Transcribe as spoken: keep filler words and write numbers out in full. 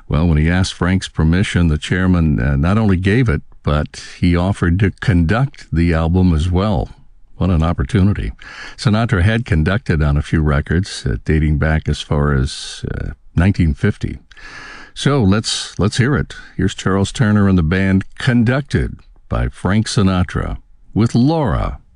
Well, when he asked Frank's permission, the chairman uh, not only gave it, but he offered to conduct the album as well. What an opportunity. Sinatra had conducted on a few records, uh, dating back as far as uh, nineteen fifty. So let's let's hear it. Here's Charles Turner and the band, conducted by Frank Sinatra, with Laura.